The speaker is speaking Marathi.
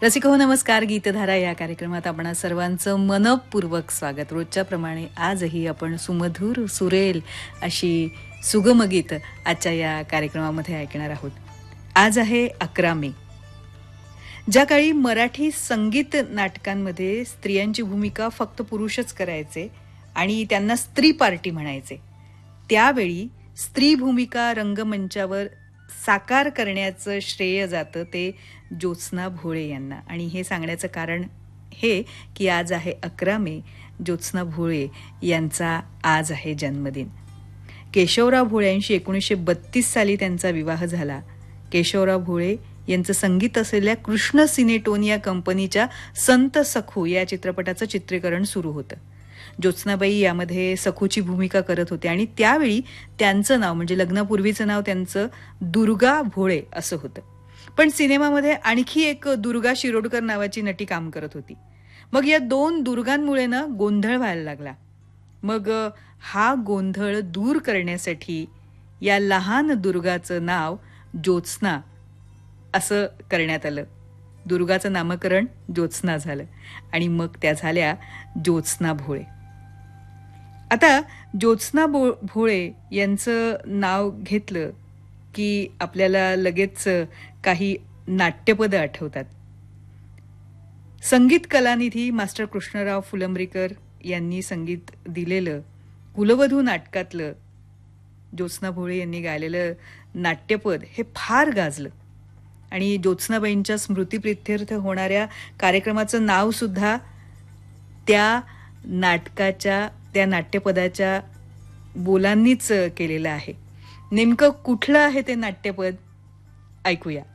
रसिक हो नमस्कार. गीतधारा या कार्यक्रमात आपण सर्वांचं मनपूर्वक स्वागत. रोजच्या प्रमाणे आजही आपण सुमधुर सुरेल अशी सुगम गीत आजच्या या कार्यक्रमामध्ये ऐकणार आहोत. आज आहे 11 मे. ज्या काळी मराठी संगीत नाटकांमध्ये स्त्रियांची भूमिका फक्त पुरुषच करायचे आणि त्यांना स्त्री पार्टी म्हणायचे, त्यावेळी स्त्री भूमिका रंगमंचावर साकार करण्याचं श्रेय जातं ते ज्योत्स्ना भोळे यांना. आणि हे सांगण्याचं कारण हे की आज आहे 11 मे. ज्योत्स्ना भोळे यांचा आज आहे जन्मदिन. केशवराव भोळ्यांशी 1932 साली त्यांचा विवाह झाला. केशवराव भोळे यांचं संगीत असलेल्या कृष्ण सिनेटोन या कंपनीच्या संत सखू या चित्रपटाचं चित्रीकरण सुरू होतं. ज्योत्स्नाबाई यामध्ये सखूची भूमिका करत होते आणि त्यावेळी त्यांचं नाव म्हणजे लग्नापूर्वीचं नाव त्यांचं दुर्गा भोळे असं होतं. पण सिनेमामध्ये आणखी एक दुर्गा शिरोडकर नावाची नटी काम करत होती. मग या दोन दुर्गांमुळे ना गोंधळ व्हायला लागला. मग हा गोंधळ दूर करण्यासाठी या लहान दुर्गाचं नाव ज्योत्स्ना असं करण्यात आलं. दुर्गाचं नामकरण ज्योत्स्ना झालं आणि मग त्या झाल्या ज्योत्स्ना भोळे. आता ज्योत्स्ना भोळे यांचं नाव घेतलं की आपल्याला लगेच काही नाट्यपदं आठवतात. संगीत कलानिधी मास्टर कृष्णराव फुलंब्रीकर यांनी संगीत दिलेलं कुलवधू नाटकातलं ज्योत्स्ना भोळे यांनी गायलेलं नाट्यपद हे फार गाजलं आणि ज्योत्स्नाबाईंच्या स्मृतिप्रित्यर्थ होणाऱ्या कार्यक्रमाचं नाव सुद्धा त्या नाटकाच्या त्या नाट्यपदाच्या बोलांनीच केलेलं आहे. नेमकं कुठलं आहे ते नाट्यपद ऐकूया.